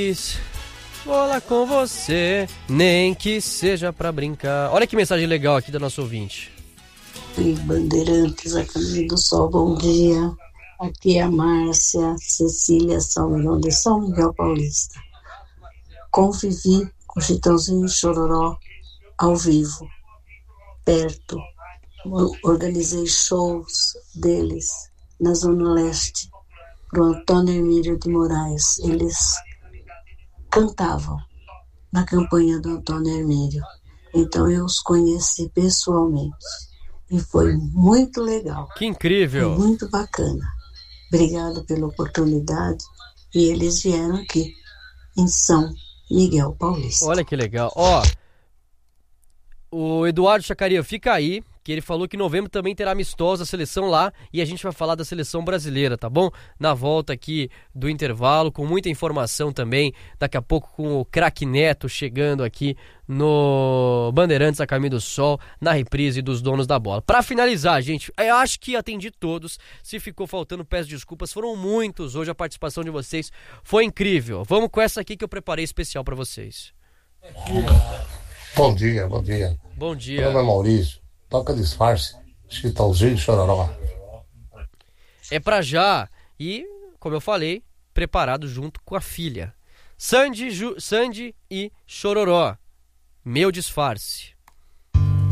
feliz. Vou lá com você, nem que seja pra brincar. Olha que mensagem legal aqui da nossa ouvinte. E Bandeirantes, a caminho do sol, bom dia. Aqui é a Márcia Cecília São João de São Miguel Paulista. Convivi com Chitãozinho e Chororó ao vivo, perto. Organizei shows deles na Zona Leste, para o Antônio Emílio de Moraes. Eles cantavam na campanha do Antônio Emílio. Então eu os conheci pessoalmente. E foi muito legal. Que incrível. Foi muito bacana. Obrigada pela oportunidade. E eles vieram aqui, em São Miguel Paulista. Olha que legal. Ó, o Eduardo Chacaria, fica aí, que ele falou que em novembro também terá amistosa a seleção lá e a gente vai falar da seleção brasileira, tá bom? Na volta aqui do intervalo, com muita informação também, daqui a pouco com o craque Neto chegando aqui no Bandeirantes a Caminho do Sol, na reprise dos Donos da Bola. Pra finalizar, gente, eu acho que atendi todos, se ficou faltando peço desculpas, foram muitos hoje, a participação de vocês foi incrível. Vamos com essa aqui que eu preparei especial pra vocês. Bom dia, bom dia. Bom dia. Meu nome é Maurício. Toca disfarce. Chitãozinho e Chororó. É pra já. E, como eu falei, preparado junto com a filha. Sandy e Chororó. Meu disfarce.